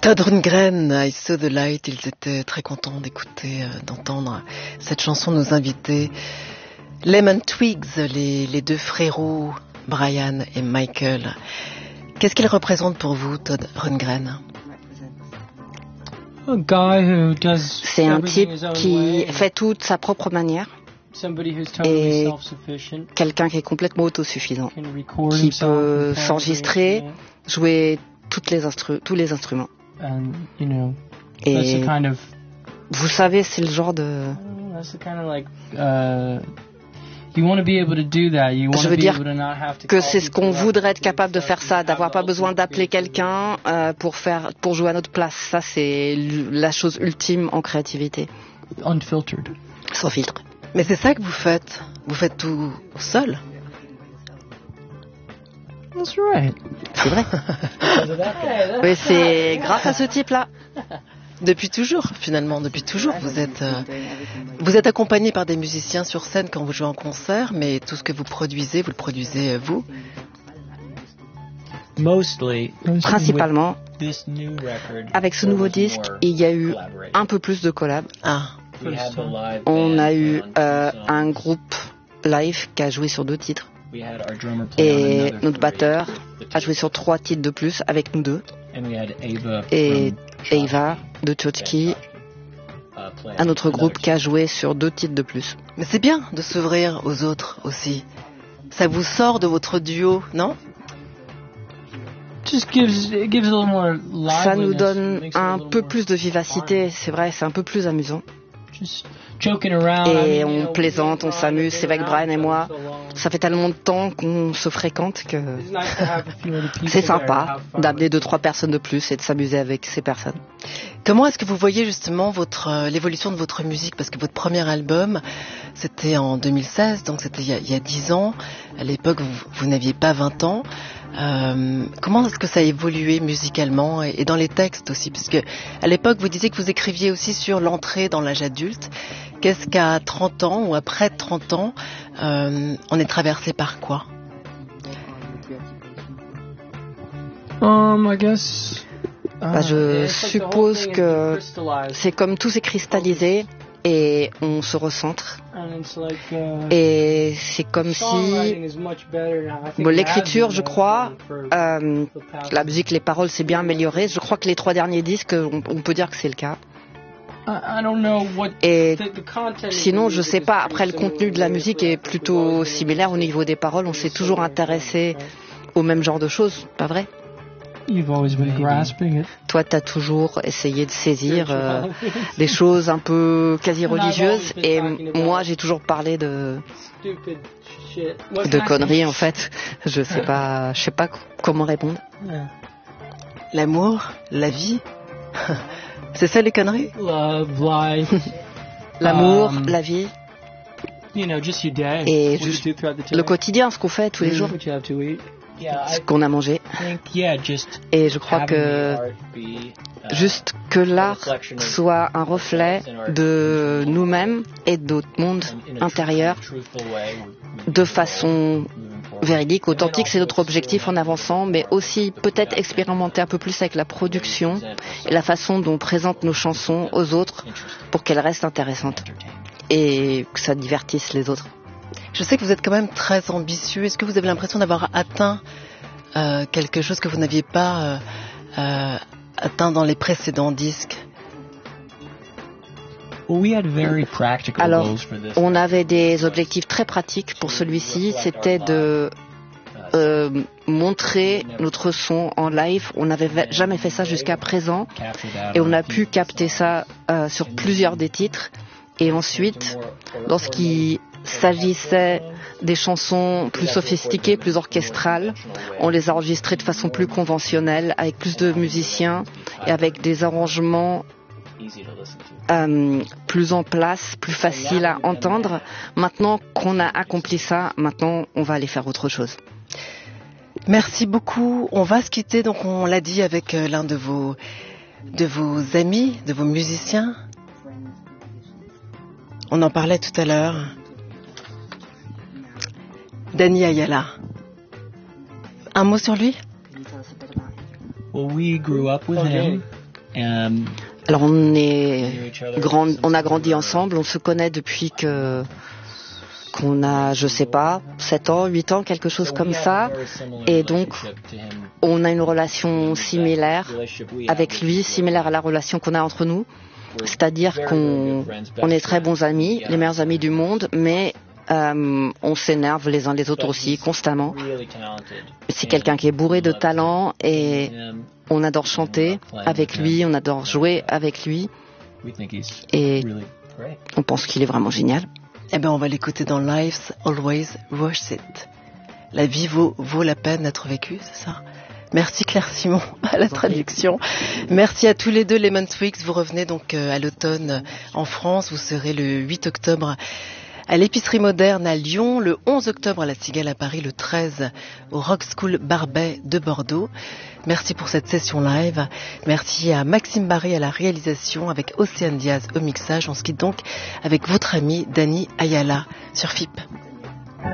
Todd Rundgren, I Saw the Light, ils étaient très contents d'écouter, d'entendre cette chanson nous inviter. Lemon Twigs, les deux frérots, Brian et Michael. Qu'est-ce qu'ils représentent pour vous, Todd Rundgren? C'est un type qui fait tout de sa propre manière. Et quelqu'un qui est complètement autosuffisant, qui peut s'enregistrer, jouer tous les instruments. Et vous savez, c'est le genre de... Je veux dire que c'est ce qu'on voudrait être capable de faire ça, d'avoir pas besoin d'appeler quelqu'un pour jouer à notre place. Ça, c'est la chose ultime en créativité. Sans filtre. Mais c'est ça que vous faites. Vous faites tout seul. That's right. C'est vrai. Oui, c'est grâce à ce type-là. Depuis toujours, finalement, depuis toujours, vous êtes accompagné par des musiciens sur scène quand vous jouez en concert, mais tout ce que vous le produisez vous. Principalement, avec ce nouveau disque, il y a eu un peu plus de collabs. On a eu un groupe live qui a joué sur 2 titres. Et notre batteur a joué sur 3 titres de plus avec nous 2. Et Eva de Tchotchki, un autre groupe qui a joué sur 2 titres de plus. Mais c'est bien de s'ouvrir aux autres aussi. Ça vous sort de votre duo, non? Ça nous donne un peu plus de vivacité, c'est vrai, c'est un peu plus amusant. Et on plaisante, on s'amuse, c'est avec Brian et moi. Ça fait tellement de temps qu'on se fréquente que c'est sympa d'amener 2-3 personnes de plus et de s'amuser avec ces personnes. Comment est-ce que vous voyez justement l'évolution de votre musique? Parce que votre premier album, c'était en 2016, donc c'était il y a 10 ans. À l'époque, vous n'aviez pas 20 ans. Comment est-ce que ça a évolué musicalement et dans les textes aussi? Puisque à l'époque, vous disiez que vous écriviez aussi sur l'entrée dans l'âge adulte. Qu'est-ce qu'à 30 ans ou après 30 ans, on est traversé par quoi? I guess. Je suppose que c'est comme tout s'est cristallisé et on se recentre. Et c'est comme si l'écriture, je crois, la musique, les paroles, c'est bien amélioré. Je crois que les 3 derniers disques, on peut dire que c'est le cas. Et sinon, je sais pas. Après, le contenu de la musique est plutôt similaire au niveau des paroles. On s'est toujours intéressé au même genre de choses, pas vrai? Toi, t'as toujours essayé de saisir des choses un peu quasi religieuses, et moi, j'ai toujours parlé de conneries en fait. Je sais pas comment répondre. L'amour, la vie, c'est ça les conneries? L'amour, la vie, et juste le quotidien, ce qu'on fait tous les jours. Ce qu'on a mangé. Et je crois que juste que l'art soit un reflet de nous-mêmes et de notre monde intérieur de façon véridique, authentique, c'est notre objectif en avançant, mais aussi peut-être expérimenter un peu plus avec la production et la façon dont on présente nos chansons aux autres pour qu'elles restent intéressantes et que ça divertisse les autres. Je sais que vous êtes quand même très ambitieux. Est-ce que vous avez l'impression d'avoir atteint quelque chose que vous n'aviez pas atteint dans les précédents disques? Alors, on avait des objectifs très pratiques pour celui-ci. C'était de montrer notre son en live. On n'avait jamais fait ça jusqu'à présent. Et on a pu capter ça sur plusieurs des titres. Et ensuite, lorsqu'il s'agissait des chansons plus sophistiquées, plus orchestrales, on les a enregistrées de façon plus conventionnelle, avec plus de musiciens et avec des arrangements plus en place, plus faciles à entendre. Maintenant qu'on a accompli ça, maintenant on va aller faire autre chose. Merci beaucoup. On va se quitter, donc on l'a dit, avec l'un de vos amis, de vos musiciens. On en parlait tout à l'heure. Danny Ayala. Un mot sur lui? Well, we grew up with him. Alors on a grandi ensemble, on se connaît depuis qu'on a, je sais pas, 7 ans, 8 ans, quelque chose comme ça. Et donc, on a une relation similaire avec lui, similaire à la relation qu'on a entre nous. C'est-à-dire qu'on est très bons amis, les meilleurs amis du monde, mais on s'énerve les uns les autres aussi, constamment. C'est quelqu'un qui est bourré de talent et on adore chanter avec lui, on adore jouer avec lui. Et on pense qu'il est vraiment génial. Eh bien, on va l'écouter dans Life's Always Worth It. La vie vaut la peine d'être vécue, c'est ça? Merci Claire Simon à la traduction. Merci à tous les deux, Lemon Twigs. Vous revenez donc à l'automne en France. Vous serez le 8 octobre à l'Épicerie Moderne à Lyon, le 11 octobre à la Cigale à Paris, le 13 au Rock School Barbet de Bordeaux. Merci pour cette session live. Merci à Maxime Barry à la réalisation, avec Océane Diaz au mixage. On se quitte donc avec votre ami Dani Ayala sur FIP.